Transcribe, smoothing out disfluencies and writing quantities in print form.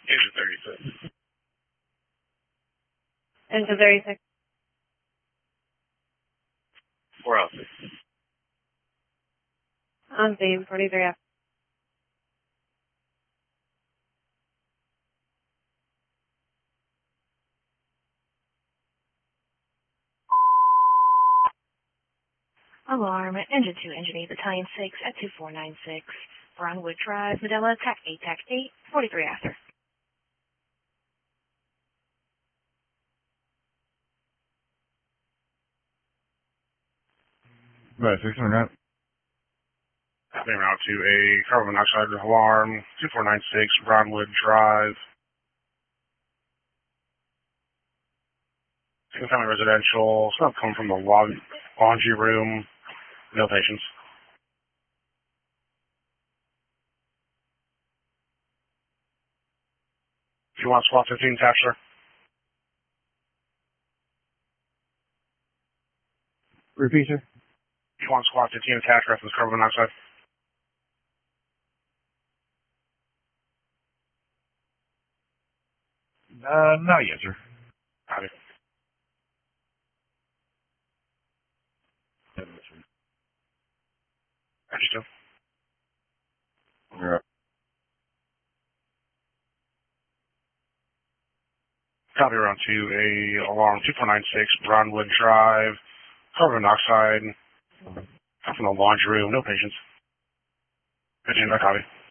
Engine 36. Engine 36. 406. On scene, 43 after. Alarm, Engine 2, Engine 8, Battalion 6 at 2496. Brownwood Drive, Medela, TAC 8, TAC 8, 43 after. Right, 600. Happening route to a carbon monoxide alarm, 2496 Brownwood Drive. Single family residential, smoke coming from the laundry room. No patients. If you want SWAT 15 attached, sir. Repeat, sir. If you want SWAT 15 attached, reference carbon monoxide. Not yet, sir. Copy. Roger, still. Yeah. Copy around to a alarm 2496 Brownwood Drive. Carbon monoxide. Come from the laundry room. No patients. 15, copy.